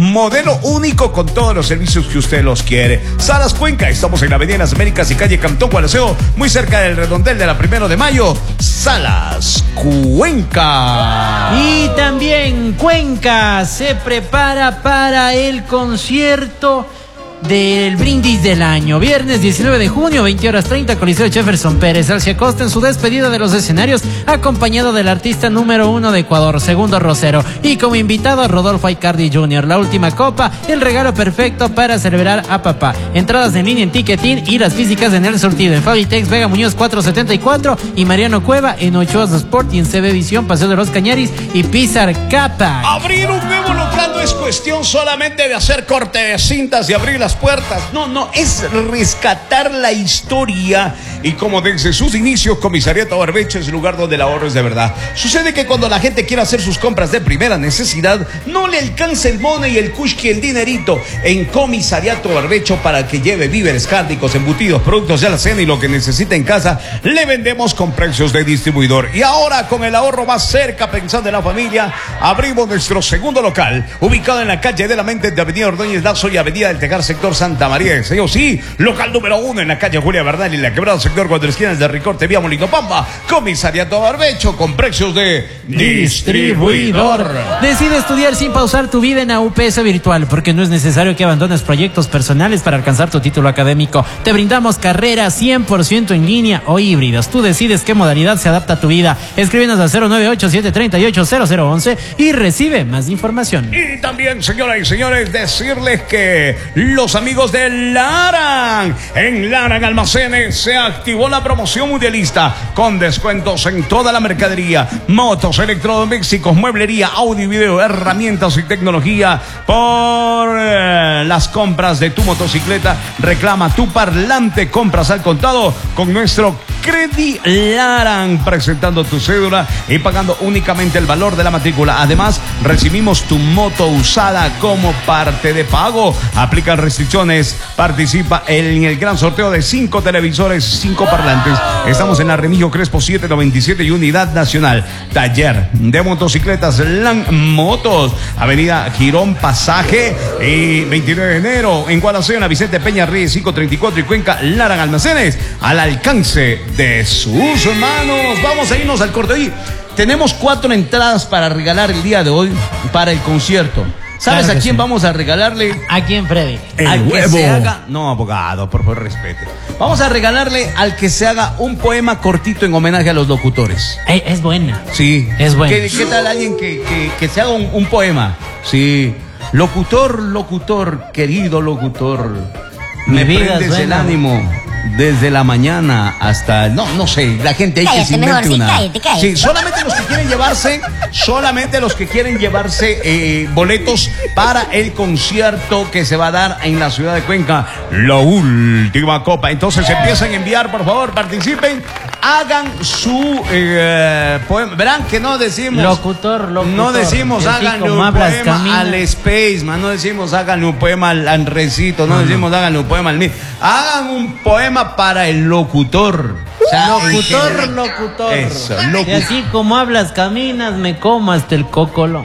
modelo único con todos los servicios que usted los quiere. Salas Cuenca, estamos en la Avenida Las Américas y calle Cantón Gualaceo, muy cerca del redondel de la 1 de mayo. Salas Cuenca. Y también Cuenca se prepara para el concierto del brindis del año. Viernes 19 de junio, 20:30, Coliseo Jefferson Pérez. Alcia Costa en su despedida de los escenarios, acompañado del artista número 1 de Ecuador, Segundo Rosero, y como invitado a Rodolfo Aicardi Jr. La última copa, el regalo perfecto para celebrar a papá. Entradas en línea en Ticketin y las físicas en el surtido. En Fabitex, Vega Muñoz 474 y Mariano Cueva en Ochoas Sport y en CB Visión, Paseo de los Cañaris y Pizar Capa. Abrir un nuevo local no es cuestión solamente de hacer corte de cintas y abrir las puertas. No, es rescatar la historia. Y como desde sus inicios, Comisariato Barbecho es el lugar donde el ahorro es de verdad. Sucede que cuando la gente quiere hacer sus compras de primera necesidad, no le alcanza el money, el kushki, el dinerito en Comisariato Barbecho para que lleve víveres, cárnicos, embutidos, productos de alacena y lo que necesita en casa. Le vendemos con precios de distribuidor. Y ahora, con el ahorro más cerca, pensando en la familia, abrimos nuestro segundo local, ubicado en la calle de la Mente de Avenida Ordóñez Lazo y Avenida del Tejar, sector Santa María. Sí, local número 1 en la calle Julia Bernal y la Quebrada, sector 4 esquinas de Ricorte, vía Molino Pamba. Comisariato Barbecho con precios de distribuidor. Decide estudiar sin pausar tu vida en AUPS Virtual, porque no es necesario que abandones proyectos personales para alcanzar tu título académico. Te brindamos carreras 100% en línea o híbridas. Tú decides qué modalidad se adapta a tu vida. Escríbenos al 098-738-0011 y recibe más información. Y también, señoras y señores, decirles que los amigos de Laran, en Laran Almacenes se activó la promoción mundialista con descuentos en toda la mercadería, motos, electrodomésticos, mueblería, audio y video, herramientas y tecnología. Por las compras de tu motocicleta, reclama tu parlante, compras al contado con nuestro Credit Laran, presentando tu cédula y pagando únicamente el valor de la matrícula. Además, recibimos tu moto usada como parte de pago. Aplican restricciones. Participa en el gran sorteo de 5 televisores, 5 parlantes. Estamos en la Remigio Crespo 797 y Unidad Nacional. Taller de motocicletas LAN Motos, Avenida Girón Pasaje y 29 de enero en Gualaceo, en la Vicente Peña Reyes 534 y Cuenca. Laran Almacenes, al alcance de sus manos. Vamos a irnos al corte. Hoy tenemos 4 entradas para regalar el día de hoy para el concierto. ¿Sabes claro a quién sí vamos a regalarle? ¿A quién, Freddy? Al que se haga... No, abogado, por favor, respete. Vamos a regalarle al que se haga un poema cortito en homenaje a los locutores. Es buena. Sí. Es buena. ¿Qué tal alguien que se haga un poema? Sí. Locutor, querido locutor, me prendes el ánimo desde la mañana hasta... No sé, la gente hay que se invente una... Cállate. Sí, solamente los que quieren llevarse boletos para el concierto que se va a dar en la ciudad de Cuenca, la última copa. Entonces empiezan a enviar, por favor, participen, hagan su poema. Verán que no decimos... Locutor. No decimos háganle un poema al Spaceman, no decimos háganle un poema al Andresito, no decimos háganle un poema al... Hagan un poema para el locutor. O sea, locutor. Eso, y así como hablas, caminas, me como hasta el cocolo.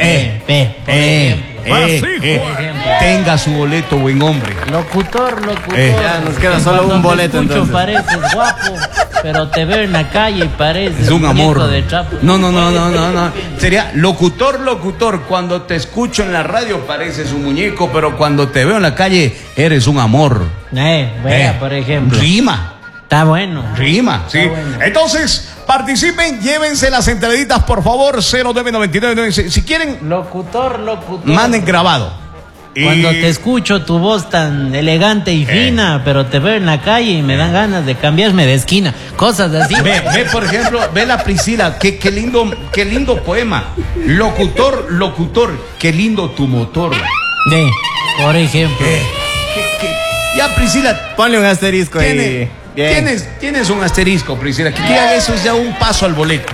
Tenga su boleto, buen hombre. Locutor. Ya nos queda solo un boleto, entonces. Pareces guapo, pero te veo en la calle y pareces un amor de trapo. No. Sería locutor. Cuando te escucho en la radio pareces un muñeco, pero cuando te veo en la calle eres un amor. Por ejemplo. Rima. Está bueno. Rima, sí. Bueno. Entonces, participen, llévense las entraditas, por favor, 0999. Si quieren, locutor. Manden grabado. Cuando te escucho tu voz tan elegante y fina, pero te veo en la calle y me dan ganas de cambiarme de esquina. Cosas así. Ve, por ejemplo, ve la Priscila, qué lindo poema. Locutor, qué lindo tu motor. Por ejemplo. Ya, Priscila, ponle un asterisco ahí. Tienes un asterisco, Priscila. Que eso es ya un paso al boleto.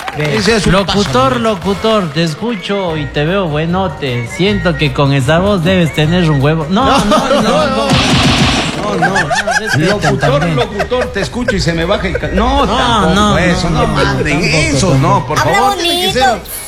Locutor, te escucho y te veo buenote. Siento que con esa voz debes tener un huevo. No. Locutor, te escucho y se me baja el... No, eso, no manden eso, no, por favor. Habla bonito.